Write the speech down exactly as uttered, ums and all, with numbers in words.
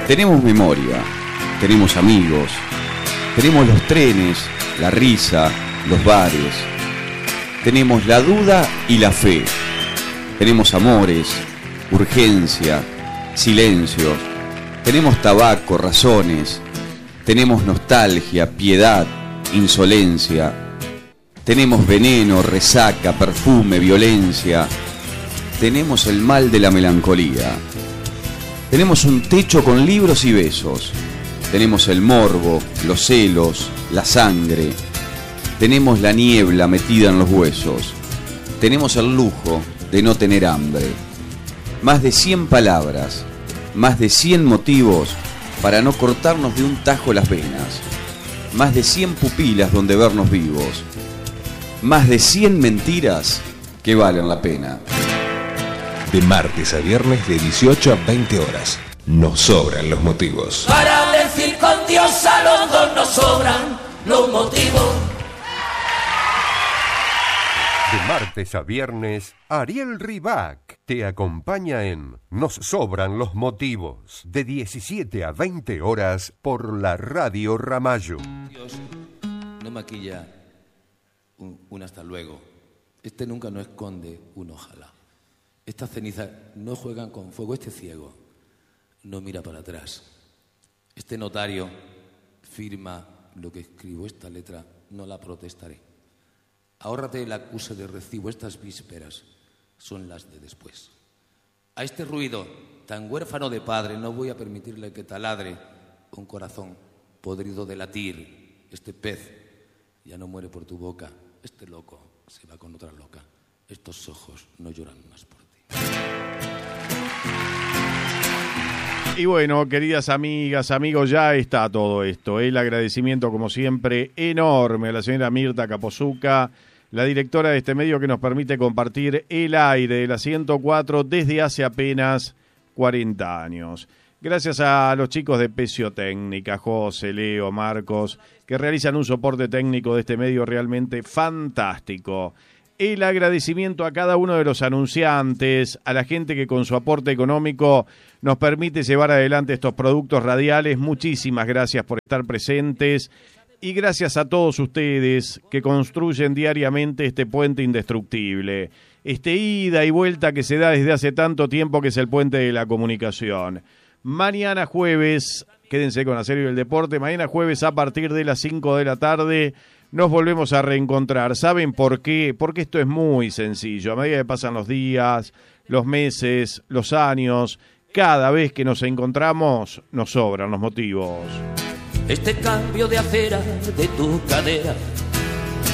Tenemos memoria, tenemos amigos, tenemos los trenes, la risa, los bares. Tenemos la duda y la fe. Tenemos amores, urgencia, silencios. Tenemos tabaco, razones. Tenemos nostalgia, piedad, insolencia. Tenemos veneno, resaca, perfume, violencia. Tenemos el mal de la melancolía. Tenemos un techo con libros y besos. Tenemos el morbo, los celos, la sangre. Tenemos la niebla metida en los huesos. Tenemos el lujo de no tener hambre. Más de cien palabras, más de cien motivos para no cortarnos de un tajo las venas. Más de cien pupilas donde vernos vivos. Más de cien mentiras que valen la pena. De martes a viernes de dieciocho a veinte horas. Nos sobran los motivos. Para decir con Dios a los dos nos sobran los motivos. De martes a viernes, Ariel Ribac te acompaña en Nos sobran los motivos, de diecisiete a veinte horas por la Radio Ramallo. Dios no maquilla un, un hasta luego. Este nunca no esconde un ojalá. Estas cenizas no juegan con fuego. Este ciego no mira para atrás. Este notario firma lo que escribo. Esta letra no la protestaré. Ahórrate el acuse de recibo, estas vísperas son las de después. A este ruido tan huérfano de padre no voy a permitirle que taladre un corazón podrido de latir. Este pez ya no muere por tu boca, este loco se va con otra loca. Estos ojos no lloran más por ti. Y bueno, queridas amigas, amigos, ya está todo esto. El agradecimiento, como siempre, enorme a la señora Mirta Capozuca, la directora de este medio que nos permite compartir el aire de la ciento cuatro desde hace apenas cuarenta años. Gracias a los chicos de Pesio Técnica, José, Leo, Marcos, que realizan un soporte técnico de este medio realmente fantástico. El agradecimiento a cada uno de los anunciantes, a la gente que con su aporte económico nos permite llevar adelante estos productos radiales. Muchísimas gracias por estar presentes. Y gracias a todos ustedes que construyen diariamente este puente indestructible, este ida y vuelta que se da desde hace tanto tiempo, que es el puente de la comunicación. Mañana jueves, quédense con la serie del deporte, mañana jueves a partir de las cinco de la tarde nos volvemos a reencontrar. ¿Saben por qué? Porque esto es muy sencillo. A medida que pasan los días, los meses, los años, cada vez que nos encontramos nos sobran los motivos. Este cambio de acera de tu cadera